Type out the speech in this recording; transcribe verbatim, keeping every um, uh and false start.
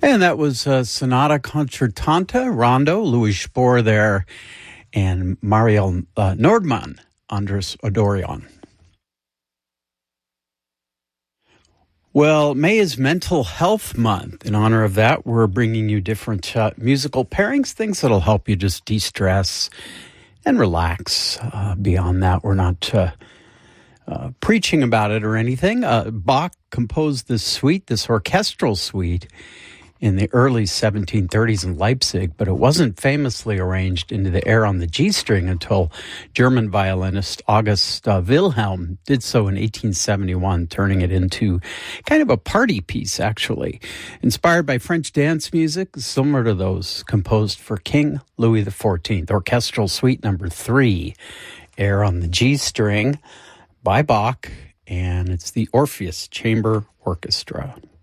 And that was uh, Sonata Concertante, Rondo, Louis Spohr there, and Mariel uh, Nordmann, Andres Odorion. Well, May is Mental Health Month. In honor of that, we're bringing you different uh, musical pairings, things that'll help you just de-stress and relax. Uh, beyond that, we're not uh, uh, preaching about it or anything. Uh, Bach composed this suite, this orchestral suite, in the early seventeen thirties in Leipzig, but it wasn't famously arranged into the air on the G string until German violinist August uh, Wilhelm did so in eighteen seventy-one, turning it into kind of a party piece, actually. Inspired by French dance music, similar to those composed for King Louis the fourteenth. Orchestral Suite number three, air on the G string by Bach, and it's the Orpheus Chamber Orchestra.